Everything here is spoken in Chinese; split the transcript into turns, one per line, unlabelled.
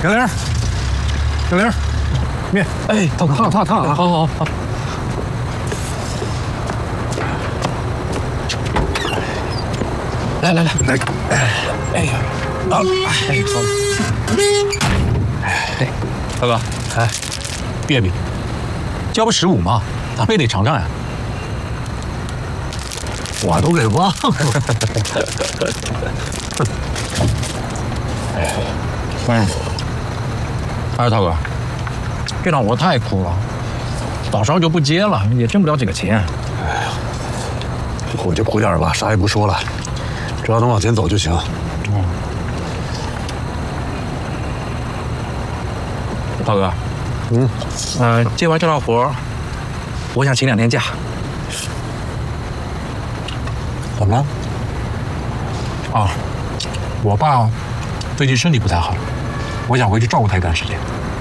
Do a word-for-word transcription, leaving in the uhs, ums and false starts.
小玲，小玲，面，
哎，烫烫烫烫啊！好好好。来来来来，哎呀，啊，哎，好了。哎，大哥，哎，月饼，交不十五嘛，咱们也得尝尝呀。
我都给忘了。
哎，哎，大哥，这场活太苦了，早上就不接了，也挣不了几个钱。
哎呀，苦就苦点吧，啥也不说了，只要能往前走就行。
嗯。大哥，
嗯，
呃，接完这套活，我想请两天假。
怎么了？
啊，我爸最近身体不太好，我想回去照顾他一段时间。